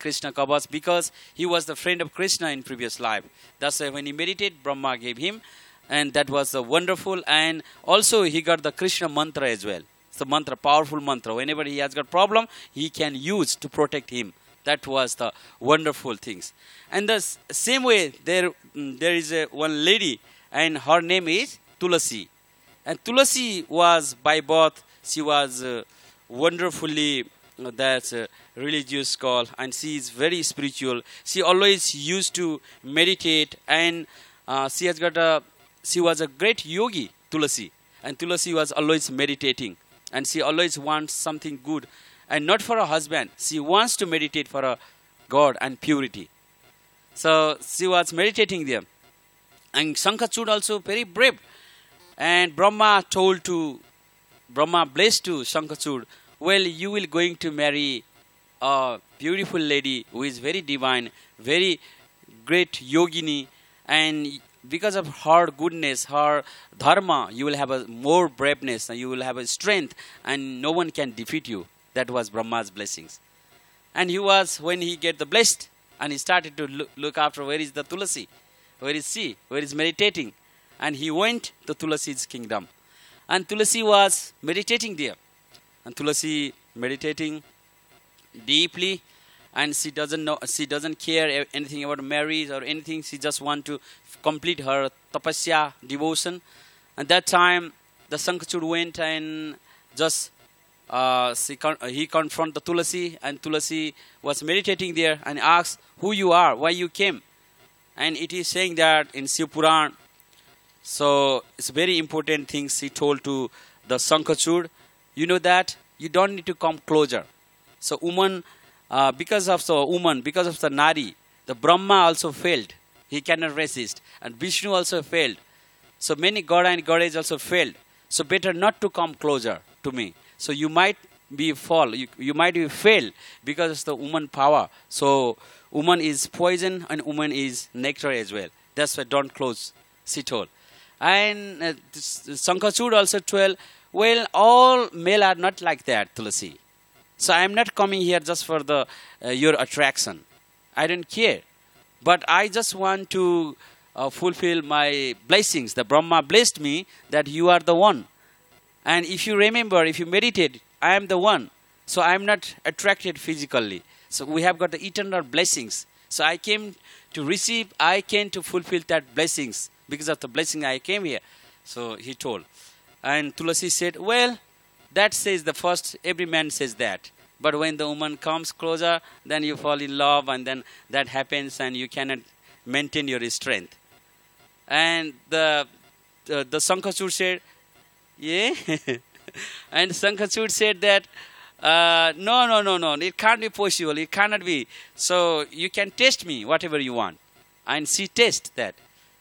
Krishna Kavach because he was the friend of Krishna in previous life. That's why when he meditated, Brahma gave him. And that was wonderful. And also he got the Krishna mantra as well. It's the mantra, powerful mantra. Whenever he has got problem, he can use to protect him. That was the wonderful things. And the same way, there is one lady, and her name is Tulasi. And Tulasi was by birth, she was wonderfully that's a religious call, and she is very spiritual. She always used to meditate, and she was a great yogi, Tulasi. And Tulasi was always meditating, and she always wants something good, and not for a husband. She wants to meditate for a God and purity. So she was meditating there. And Shankachud also very brave. And Brahma blessed to Shankachud, well, you will going to marry a beautiful lady who is very divine, very great yogini, and because of her goodness, her dharma, you will have a more braveness, and you will have a strength, and no one can defeat you. That was Brahma's blessings. And when he get the blessed, and he started to look after where is the Tulasi, where is she, where is meditating, and he went to Tulasi's kingdom, and Tulasi was meditating there, and Tulasi meditating deeply, and she doesn't care anything about marriage or anything. She just want to complete her tapasya, devotion. And that time, the Shankachud went and just he confronted the Tulasi, and Tulasi was meditating there and asked, who you are, why you came. And it is saying that in Shiv Puran. So it's very important things he told to the Shankachud. You know that you don't need to come closer. So because of the Nari, the Brahma also failed. He cannot resist. And Vishnu also failed. So many God and Goddess also failed. So better not to come closer to me. So you might be you might be failed because of the woman power. So woman is poison and woman is nectar as well. That's why don't close, she told. And Shankachud also told, well, all male are not like that, Tulasi. So I am not coming here just for your attraction. I don't care. But I just want to fulfill my blessings. The Brahma blessed me that you are the one. And if you remember, if you meditate, I am the one. So I am not attracted physically. So we have got the eternal blessings. So I came to receive, I came to fulfill that blessings. Because of the blessing I came here. So he told. And Tulasi said, well, that says the first, every man says that. But when the woman comes closer, then you fall in love, and then that happens, and you cannot maintain your strength. And the Shankachud said, yeah. And Shankachud said that, no, it can't be possible, it cannot be. So you can test me, whatever you want. And she tested.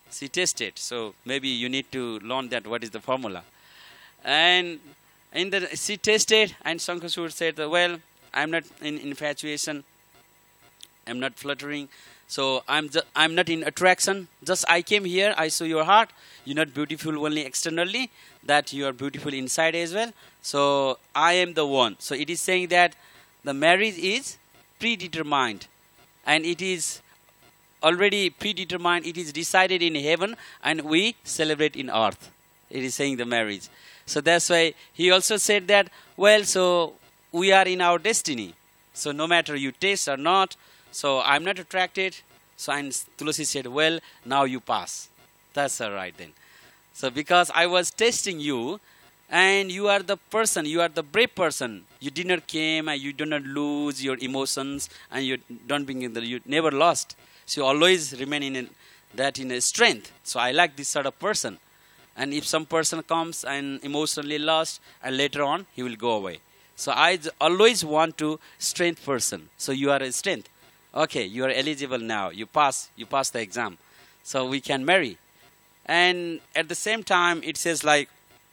So maybe you need to learn that, what is the formula. And she tested, and Shankachud said, well, I'm not in infatuation, I'm not fluttering, so I'm not in attraction. Just I came here, I saw your heart. You're not beautiful only externally, that you are beautiful inside as well. So I am the one. So it is saying that the marriage is predetermined, and it is already predetermined. It is decided in heaven, and we celebrate in earth. It is saying the marriage. So that's why he also said that, well, so we are in our destiny. So no matter you taste or not, so I'm not attracted. So and Tulasi said, well, now you pass. That's all right then. So because I was testing you, and you are the person, you are the brave person. You did not came, and you do not lose your emotions, and you don't you never lost. So you always remain in a strength. So I like this sort of person. And if some person comes and emotionally lost, and later on he will go away. So I always want to strength person. So you are a strength. Okay, you are eligible now. You pass the exam. So we can marry. And at the same time, it says like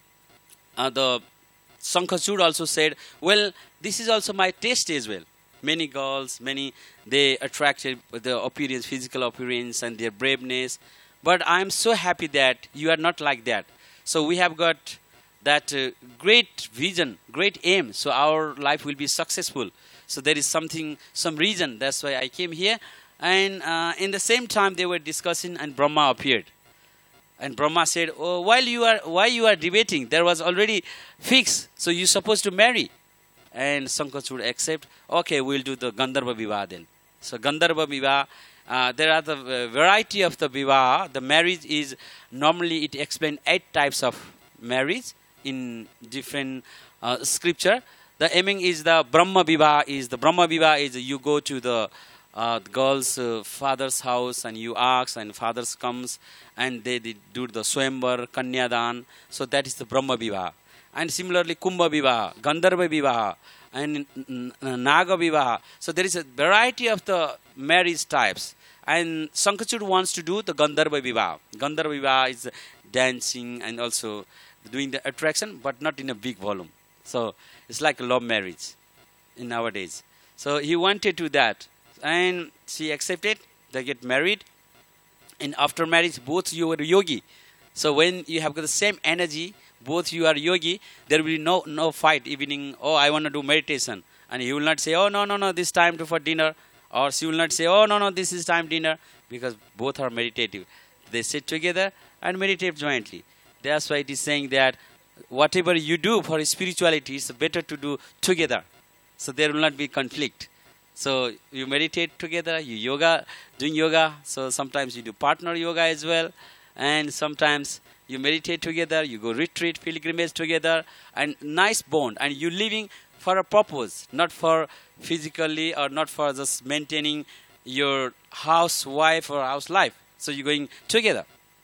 the Shankachud also said, well, this is also my taste as well. Many girls, they attracted the appearance, physical appearance, and their braveness. But I am so happy that you are not like that. So we have got that great vision, great aim. So our life will be successful. So there is something, some reason. That's why I came here. And in the same time they were discussing, and Brahma appeared. And Brahma said, "Oh, why you are debating? There was already fixed. So you're supposed to marry." And Sankachud accept. Okay, we'll do the Gandharva Vivah then. So Gandharva Vivah. There are the variety of the Vivah. The marriage is normally, it explains 8 types of marriage in different scripture. The aiming is the Brahma Vivah. Is you go to the girl's father's house and you ask, and fathers comes and they do the Swayamvar, Kanyadan. So that is the Brahma Vivah. And similarly Kumbha Vivah, Gandharva Vivah, and Naga Vivah. So there is a variety of the marriage types. And Sankachud wants to do the Gandharva Vivah. Gandharva Vivah is dancing and also doing the attraction, but not in a big volume. So it's like a love marriage in nowadays. So he wanted to do that. And she accepted. They get married. And after marriage, both you are yogi. So when you have got the same energy, both you are yogi, there will be no fight evening. Oh, I want to do meditation. And he will not say, oh, no, this time for dinner. Or she will not say, oh, no, this is time dinner. Because both are meditative. They sit together and meditate jointly. That's why it is saying that whatever you do for spirituality, it's better to do together. So there will not be conflict. So you meditate together, you doing yoga. So sometimes you do partner yoga as well. And sometimes you meditate together, you go retreat, pilgrimage together. And nice bond. And you living for a purpose, not for physically or not for just maintaining your housewife or house life. So you're going together.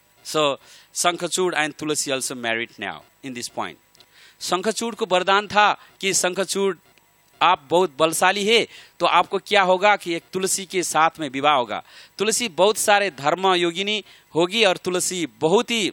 So Sankachud and Tulasi also married now in this point. Sankachud को वरदान था कि Sankachud आप बहुत बलशाली है तो आपको क्या होगा कि एक तुलसी के साथ में विवाह होगा. तुलसी बहुत सारे धर्म योगिनी होगी और तुलसी बहुत ही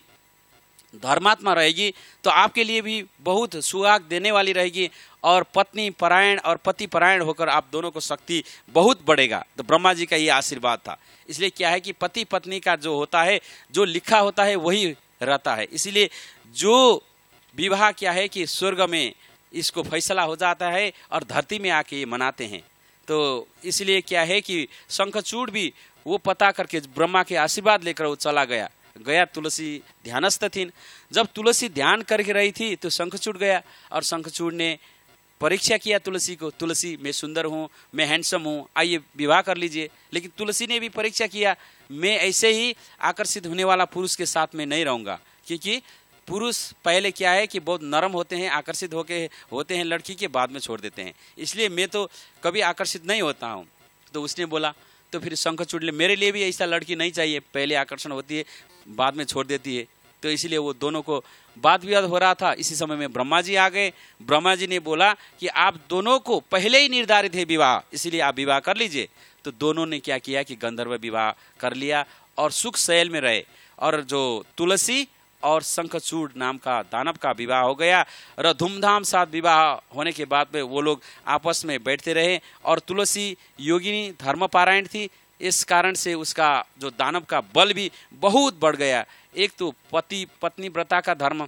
धर्मात्मा रहेगी तो आपके लिए भी बहुत सुहाग देने वाली रहेगी और पत्नी परायण और पति परायण होकर आप दोनों को शक्ति बहुत बढ़ेगा. तो ब्रह्मा जी का ये आशीर्वाद था. इसलिए क्या है कि पति पत्नी का जो होता है, जो लिखा होता है वही रहता है. इसलिए जो विवाह क्या है कि स्वर्ग में इसको फैसला हो जाता है और धरती में आके ये मनाते हैं. तो इसलिए क्या है कि शंखचूड़ भी वो पता करके ब्रह्मा के आशीर्वाद लेकर वो चला गया. तुलसी ध्यानस्थ थी. जब तुलसी ध्यान करके रही थी तो शंखचूड़ गया और शंखचूड़ ने परीक्षा किया तुलसी को. तुलसी मैं सुंदर हूँ, मैं हैंडसम हूँ, आइए विवाह कर लीजिए. लेकिन तुलसी ने भी परीक्षा किया, मैं ऐसे ही आकर्षित होने वाला पुरुष के साथ में नहीं रहूँगा. क्योंकि पुरुष पहले क्या है कि बहुत नरम होते हैं, आकर्षित होते हैं लड़की के, बाद में छोड़ देते हैं. इसलिए मैं तो कभी आकर्षित नहीं होता हूँ. तो उसने बोला. तो फिर शंखचूड़ ने मेरे लिए भी ऐसा लड़की नहीं चाहिए, पहले आकर्षण होती है बाद में छोड़ देती है. तो इसलिए वो दोनों को वाद विवाद हो रहा था. इसी समय में ब्रह्मा जी आ गए. ब्रह्मा जी ने बोला कि आप दोनों को पहले ही निर्धारित है विवाह, इसलिए आप विवाह कर लीजिए. तो दोनों ने क्या किया कि गंधर्व विवाह कर लिया और सुख शैल में रहे. और जो तुलसी और शंखचूड़ नाम का दानव का विवाह हो गया और धूमधाम साथ विवाह होने के बाद में वो लोग आपस में बैठते रहे. और तुलसी योगिनी धर्मपारायण थी, इस कारण से उसका जो दानव का बल भी बहुत बढ़ गया. एक तो पति पत्नी व्रता का धर्म,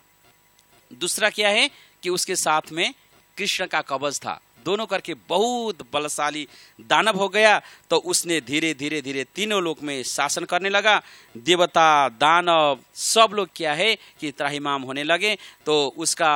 दूसरा क्या है कि उसके साथ में कृष्ण का कवच था. दोनों करके बहुत बलशाली दानव हो गया. तो उसने धीरे धीरे तीनों लोक में शासन करने लगा. देवता दानव सब लोग क्या है कि त्राहिमाम होने लगे. तो उसका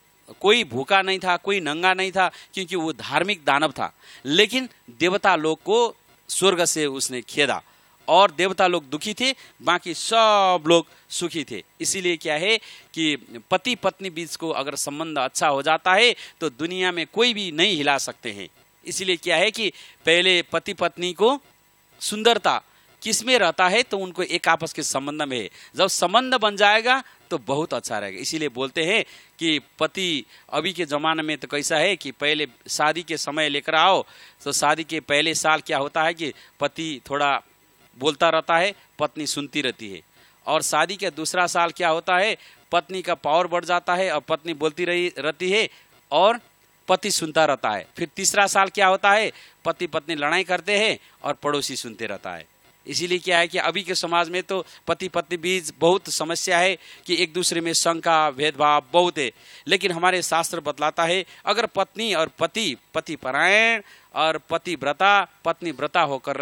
कोई भूखा नहीं था, कोई नंगा नहीं था, क्योंकि वो धार्मिक दानव था. लेकिन देवता लोग को स्वर्ग से उसने खेदा और देवता लोग दुखी थे, बाकी सब लोग सुखी थे. इसीलिए क्या है कि पति पत्नी बीच को अगर संबंध अच्छा हो जाता है तो दुनिया में कोई भी नहीं हिला सकते हैं. इसीलिए क्या है कि पहले पति पत्नी को सुंदरता किस में रहता है तो उनको एक आपस के संबंध में है. जब संबंध बन जाएगा तो बहुत अच्छा रहेगा. इसीलिए बोलते हैं कि पति अभी के ज़माने में तो कैसा है कि पहले शादी के समय लेकर आओ तो शादी के पहले साल क्या होता है कि पति थोड़ा बोलता रहता है, पत्नी सुनती रहती है. और शादी के दूसरा साल क्या होता है, पत्नी का पावर बढ़ जाता है और पत्नी बोलती रहती है और पति सुनता रहता है. फिर तीसरा साल क्या होता है, पति पत्नी लड़ाई करते हैं और पड़ोसी सुनते रहता है. इसीलिए क्या है कि अभी के समाज में तो पति पत्नी बीच बहुत समस्या है कि एक दूसरे में शंका भेदभाव बहुत है। लेकिन हमारे शास्त्र बतलाता है अगर पत्नी और पति पति परायण और पति व्रता पत्नी व्रता होकर